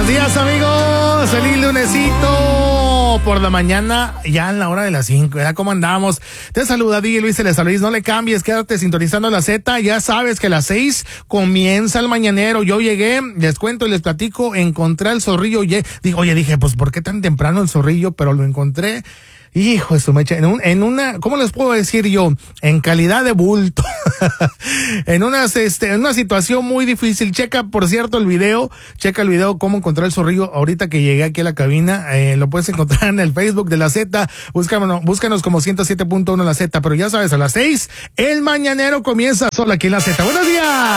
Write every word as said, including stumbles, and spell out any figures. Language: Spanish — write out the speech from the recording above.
Buenos días, amigos. Feliz lunesito por la mañana, ya en la hora de las cinco. ¿Verdad? ¿Cómo andamos? Te saluda D J Luis Celeste Luis. No le cambies, quédate sintonizando la Z. Ya sabes que a las seis comienza el mañanero. Yo llegué, les cuento y les platico. Encontré el zorrillo. Digo, oye, dije, pues, ¿por qué tan temprano el zorrillo? Pero lo encontré. Hijo de su mecha, en, un, en una, ¿cómo les puedo decir yo? En calidad de bulto. en unas, este, en una situación muy difícil. Checa, por cierto, el video. Checa el video, cómo encontrar el zorrillo. Ahorita que llegué aquí a la cabina, eh, lo puedes encontrar en el Facebook de la Z. Búscanos, búscanos como ciento siete punto uno la Z. Pero ya sabes, a las seis, el mañanero comienza solo aquí en la Z. ¡Buenos días!